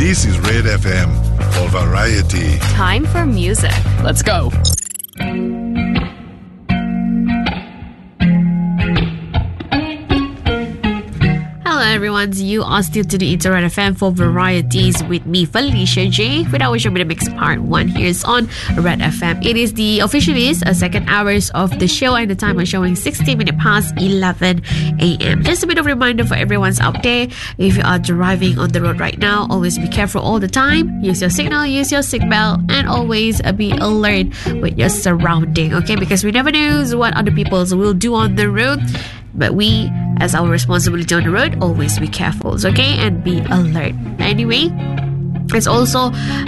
This is Red FM for variety. Time for music. Let's go. Hello everyone, you are still tuning into Red FM for varieties with me, Felicia J, with our show Mix Part 1 here on Red FM. It is the officially second hours of the show, and the time is showing 60 minutes past 11 a.m. Just a bit of a reminder for everyone's out there, if you are driving on the road right now, always be careful all the time. Use your signal, use your seatbelt, and always be alert with your surrounding, okay? Because we never know what other people will do on the road. But we, as our responsibility on the road, always be careful, okay? And be alert. Anyway, it's also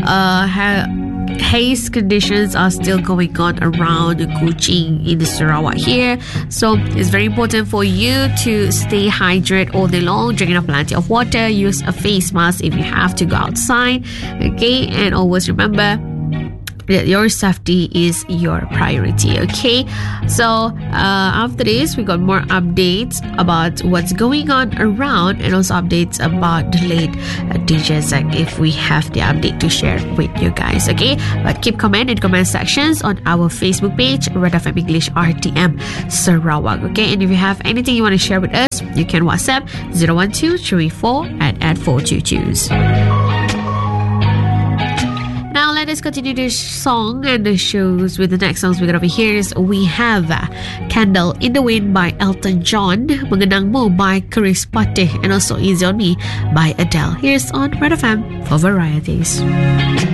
haze conditions are still going on around Kuching in Sarawak here. So it's very important for you to stay hydrated all day long, drinking plenty of water, use a face mask if you have to go outside, okay? And always remember that your safety is your priority, okay? So after this, we got more updates about what's going on around, and also updates about the late DJ Zack if we have the update to share with you guys, okay? But keep comment in comment sections on our Facebook page, Red FM English RTM Sarawak, okay? And if you have anything you want to share with us, you can WhatsApp 01234 Now let us continue the song and the shows with the next songs we got over here. We have Candle in the Wind by Elton John, Mengenang Mo by Chris Pateh, and also Easy on Me by Adele. Here's on Red FM for varieties.